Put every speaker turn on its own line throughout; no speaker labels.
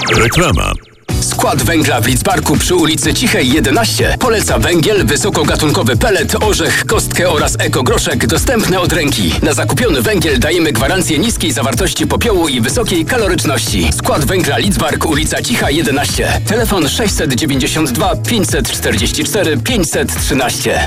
Reklama.
Skład węgla w Lidzbarku przy ulicy Cichej 11 poleca węgiel, wysokogatunkowy pelet, orzech, kostkę oraz ekogroszek dostępne od ręki. Na zakupiony węgiel dajemy gwarancję niskiej zawartości popiołu i wysokiej kaloryczności. Skład węgla Lidzbark, ulica Cicha 11. Telefon 692 544 513.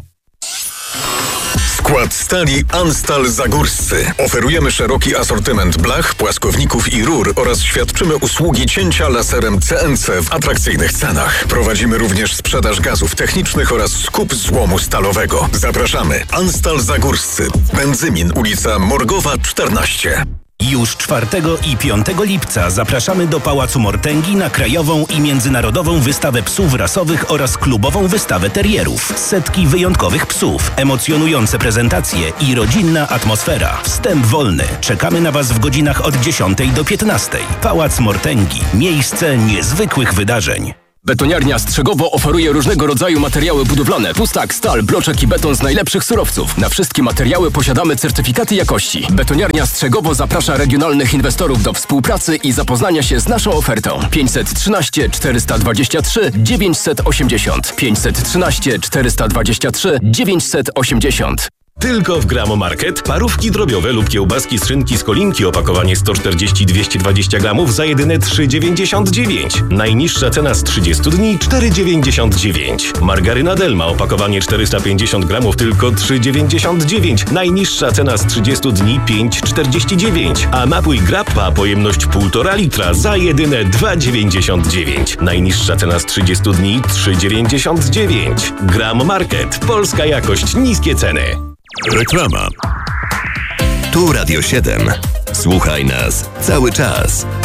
Skład stali Anstal Zagórscy. Oferujemy szeroki asortyment blach, płaskowników i rur oraz świadczymy usługi cięcia laserem CNC w atrakcyjnych cenach. Prowadzimy również sprzedaż gazów technicznych oraz skup złomu stalowego. Zapraszamy. Anstal Zagórscy. Benzymin, ulica Morgowa 14.
Już 4 i 5 lipca zapraszamy do Pałacu Mortęgi na krajową i międzynarodową wystawę psów rasowych oraz klubową wystawę terierów. Setki wyjątkowych psów, emocjonujące prezentacje i rodzinna atmosfera. Wstęp wolny. Czekamy na Was w godzinach od 10 do 15. Pałac Mortęgi. Miejsce niezwykłych wydarzeń.
Betoniarnia Strzegowo oferuje różnego rodzaju materiały budowlane. Pustak, stal, bloczek i beton z najlepszych surowców. Na wszystkie materiały posiadamy certyfikaty jakości. Betoniarnia Strzegowo zaprasza regionalnych inwestorów do współpracy i zapoznania się z naszą ofertą. 513 423 980. 513 423 980.
Tylko w Gramomarket parówki drobiowe lub kiełbaski z szynki z Kolinki, opakowanie 140-220 gramów za jedyne 3,99. Najniższa cena z 30 dni 4,99. Margaryna Delma, opakowanie 450 gramów tylko 3,99. Najniższa cena z 30 dni 5,49. A napój Grappa, pojemność 1,5 litra za jedyne 2,99. Najniższa cena z 30 dni 3,99. Gramomarket. Polska jakość, niskie ceny.
Reklama.
Tu Radio 7. Słuchaj nas cały czas.